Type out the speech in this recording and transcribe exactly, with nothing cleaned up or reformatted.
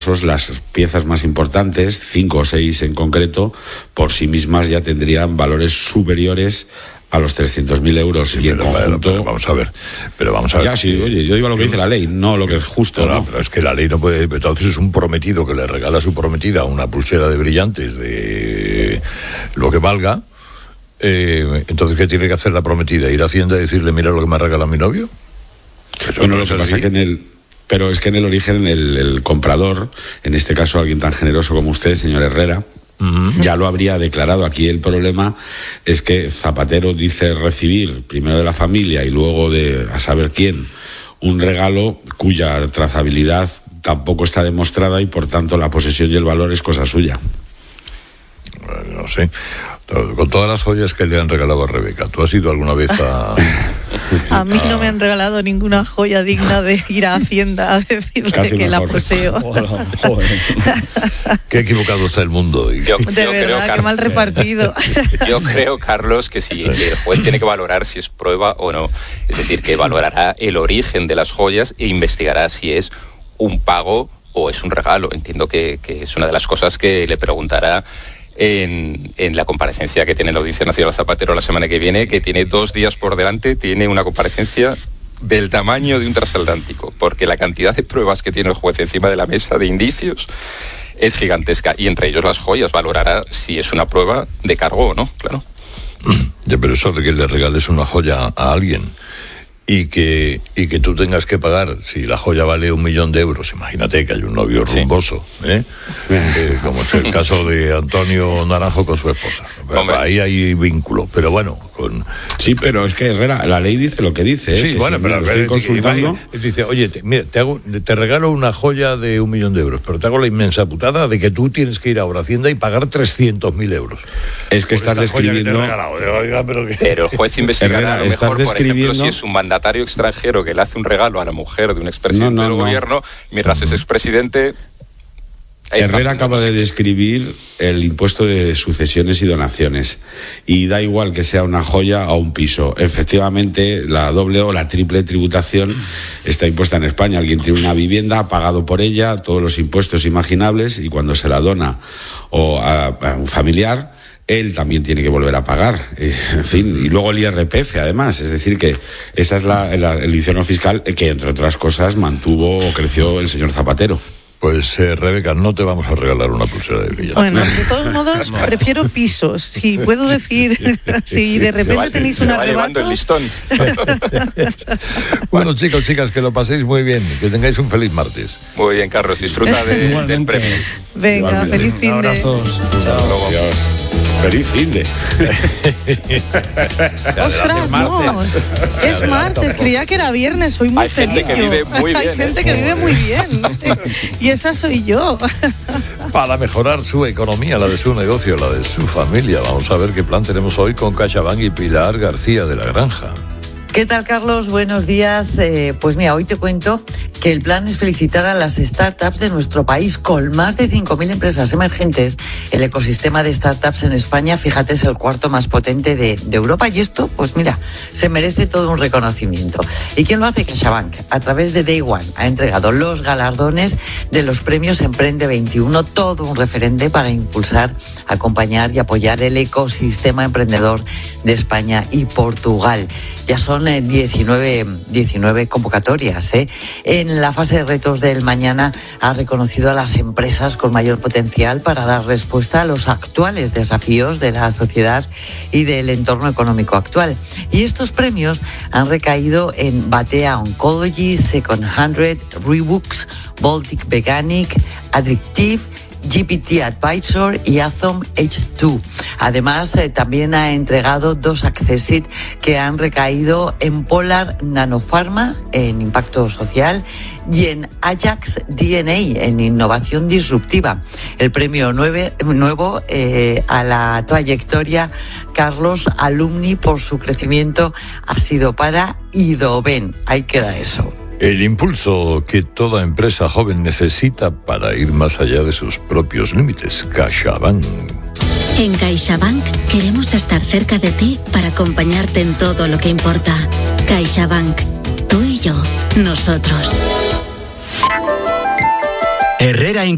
las piezas más importantes, cinco o seis en concreto, por sí mismas ya tendrían valores superiores a los trescientos mil euros. Sí, y en pero, conjunto... Pero, pero vamos a ver, pero vamos a ver. Ya, sí, oye, yo digo lo que dice la ley, no lo que es justo, no, ¿no? no, pero es que la ley no puede... Entonces es un prometido que le regala a su prometida una pulsera de brillantes de lo que valga. Eh, entonces, ¿qué tiene que hacer la prometida? ¿Ir a Hacienda y decirle, mira lo que me regala mi novio? Eso bueno, no lo que pasa es que en el... Pero es que en el origen el, el comprador, en este caso alguien tan generoso como usted, señor Herrera, uh-huh. ya lo habría declarado. Aquí el problema es que Zapatero dice recibir primero de la familia y luego de a saber quién un regalo cuya trazabilidad tampoco está demostrada y por tanto la posesión y el valor es cosa suya. No sé. Con todas las joyas que le han regalado a Rebeca, ¿tú has ido alguna vez a...? A mí no me han regalado ninguna joya digna de ir a Hacienda a decirle Casi que mejor. La poseo. Hola, qué equivocado está el mundo. Yo, de yo verdad, creo, qué Carlos, mal repartido. Yo creo, Carlos, que si el juez tiene que valorar si es prueba o no. Es decir, que valorará el origen de las joyas e investigará si es un pago o es un regalo. Entiendo que, que es una de las cosas que le preguntará En, en la comparecencia que tiene la Audiencia Nacional Zapatero la semana que viene, que tiene dos días por delante, tiene una comparecencia del tamaño de un transatlántico, porque la cantidad de pruebas que tiene el juez encima de la mesa de indicios es gigantesca, y entre ellos las joyas. Valorará si es una prueba de cargo o no, claro. Ya, pero eso de que le regales una joya a alguien y que y que tú tengas que pagar, si la joya vale un millón de euros, imagínate que hay un novio sí. rumboso, ¿eh? eh, como es el caso de Antonio Naranjo con su esposa. Hombre. Ahí hay vínculo, pero bueno, con... Sí, pero es que Herrera, la ley dice lo que dice, ¿eh? Sí, que bueno, si pero lo estoy consultando... Dice, oye, te, mira, te, hago, te regalo una joya de un millón de euros, pero te hago la inmensa putada de que tú tienes que ir ahora a Hacienda y pagar trescientos mil euros. Es que estás describiendo... Que Oiga, pero, que... pero el juez investigará Herrera, a lo mejor, describiendo... por ejemplo, si es un mandatario extranjero que le hace un regalo a la mujer de un expresidente no, no, del no. gobierno, mientras uh-huh. es expresidente... Herrera acaba de describir el impuesto de sucesiones y donaciones y da igual que sea una joya o un piso. Efectivamente, la doble o la triple tributación está impuesta en España. Alguien tiene una vivienda, ha pagado por ella todos los impuestos imaginables y cuando se la dona o a, a un familiar, él también tiene que volver a pagar, eh, en fin, y luego el I R P F además, es decir que esa es la, la, el infierno fiscal que entre otras cosas mantuvo o creció el señor Zapatero. Pues, eh, Rebeca, no te vamos a regalar una pulsera de brillantes. Bueno, de todos modos, prefiero pisos. Si puedo decir, si de repente va, tenéis un arrebato... el listón. Bueno, chicos, chicas, que lo paséis muy bien, que tengáis un feliz martes. Muy bien, Carlos, disfruta de, del premio. Venga, igualmente. Feliz fin de... Chao, adiós. Feliz fin de... ¡Ostras, no! Es martes, creía que era viernes, soy muy Hay feliz. Gente que vive muy bien, Hay gente ¿eh? que vive muy bien. Y esa soy yo. Para mejorar su economía, la de su negocio, la de su familia. Vamos a ver qué plan tenemos hoy con CaixaBank y Pilar García de la Granja. ¿Qué tal, Carlos? Buenos días. Eh, pues mira, hoy te cuento que el plan es felicitar a las startups de nuestro país. Con más de cinco mil empresas emergentes, el ecosistema de startups en España, fíjate, es el cuarto más potente de, de Europa. Y esto, pues mira, se merece todo un reconocimiento. ¿Y quién lo hace? CaixaBank. A través de Day One ha entregado los galardones de los premios Emprende veintiuno, todo un referente para impulsar, acompañar y apoyar el ecosistema emprendedor de España y Portugal. Ya son eh, diecinueve, diecinueve convocatorias. ¿eh? En la fase de retos del mañana ha reconocido a las empresas con mayor potencial para dar respuesta a los actuales desafíos de la sociedad y del entorno económico actual. Y estos premios han recaído en Batea Oncology, Second Hundred, Rebooks, Baltic Veganic, Addictive, G P T Advisor y Atom H dos. Además, eh, también ha entregado dos Accessit que han recaído en Polar Nanopharma, en impacto social, y en Ajax D N A, en innovación disruptiva. El premio nueve, nuevo eh, a la trayectoria Carlos Alumni por su crecimiento ha sido para Idoben. Ahí queda eso. El impulso que toda empresa joven necesita para ir más allá de sus propios límites. CaixaBank. En CaixaBank queremos estar cerca de ti para acompañarte en todo lo que importa. CaixaBank. Tú y yo. Nosotros. Herrera